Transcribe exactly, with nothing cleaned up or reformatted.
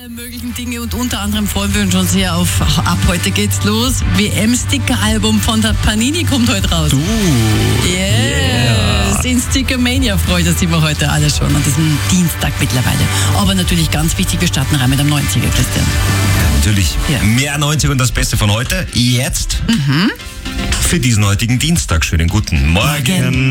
Möglichen Dinge und unter anderem freuen wir uns schon sehr auf, ab heute geht's los, W M-Sticker-Album von der Panini kommt heute raus. Du. Yes, Yeah. in Stickermania freut es sind wir heute alle schon an diesem Dienstag mittlerweile. Aber natürlich ganz wichtig, wir starten rein mit einem neunziger, Christian. Ja, natürlich. Ja. Mehr neunzig und das Beste von heute. Jetzt. Mhm. Für diesen heutigen Dienstag. Schönen guten Morgen. Morgen.